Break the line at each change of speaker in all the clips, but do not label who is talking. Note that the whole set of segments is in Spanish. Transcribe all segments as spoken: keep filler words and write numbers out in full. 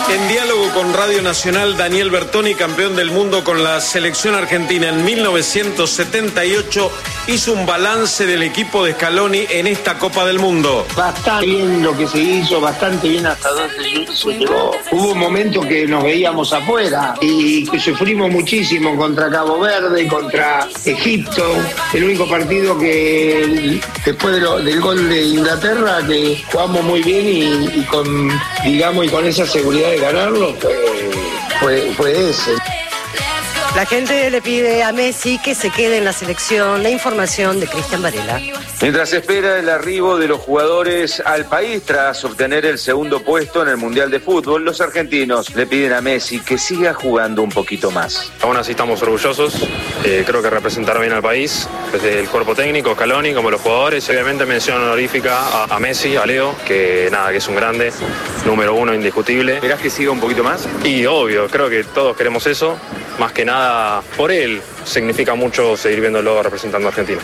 En diálogo con Radio Nacional, Daniel Bertoni, campeón del mundo con la selección argentina en mil novecientos setenta y ocho, hizo un balance del equipo de Scaloni en esta Copa del Mundo.
Bastante bien lo que se hizo, bastante bien hasta donde se llegó. Hubo un momento que nos veíamos afuera y que sufrimos muchísimo contra Cabo Verde, contra Egipto. El único partido que después de lo, del gol de Inglaterra, que jugamos muy bien y, y con, digamos, y con esa seguridad de ganarlo, fue, fue, fue ese.
La gente le pide a Messi que se quede en la selección. La información de Cristian Varela.
Mientras se espera el arribo de los jugadores al país tras obtener el segundo puesto en el Mundial de Fútbol, los argentinos le piden a Messi que siga jugando un poquito más.
Aún así estamos orgullosos, eh, creo que representaron bien al país, desde el cuerpo técnico, Scaloni, como los jugadores. Obviamente mención honorífica a, a Messi, a Leo, que nada, que es un grande, número uno indiscutible.
¿Esperás que siga un poquito más?
Y obvio, creo que todos queremos eso, más que nada por él, significa mucho seguir viéndolo representando a Argentina.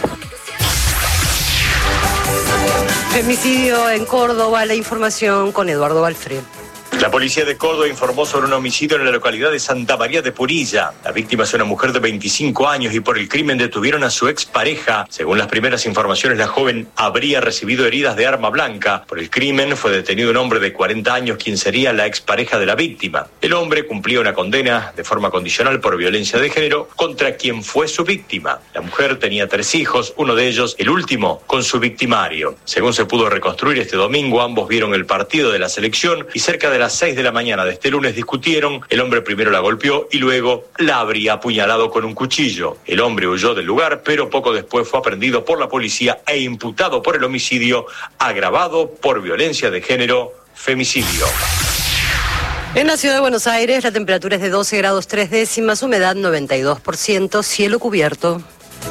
Femicidio en Córdoba, la información con Eduardo Balfré.
La policía de Córdoba informó sobre un homicidio en la localidad de Santa María de Purilla. La víctima es una mujer de veinticinco años y por el crimen detuvieron a su expareja. Según las primeras informaciones, la joven habría recibido heridas de arma blanca. Por el crimen fue detenido un hombre de cuarenta años, quien sería la expareja de la víctima. El hombre cumplía una condena de forma condicional por violencia de género contra quien fue su víctima. La mujer tenía tres hijos, uno de ellos, el último, con su victimario. Según se pudo reconstruir este domingo, ambos vieron el partido de la selección y cerca de las seis de la mañana de este lunes discutieron. El hombre primero la golpeó y luego la habría apuñalado con un cuchillo. El hombre huyó del lugar, pero poco después fue aprehendido por la policía e imputado por el homicidio agravado por violencia de género, femicidio.
En la ciudad de Buenos Aires la temperatura es de doce grados tres décimas, humedad noventa y dos por ciento, cielo cubierto.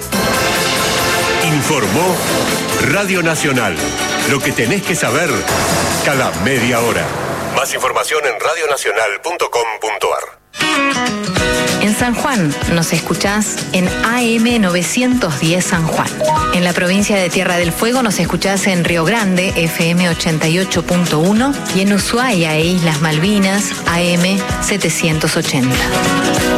Informó Radio Nacional. Lo que tenés que saber cada media hora. Más información en radio nacional punto com punto ar.
En San Juan nos escuchás en A M novecientos diez San Juan. En la provincia de Tierra del Fuego nos escuchás en Río Grande, F M ochenta y ocho punto uno, y en Ushuaia e Islas Malvinas, A M setecientos ochenta.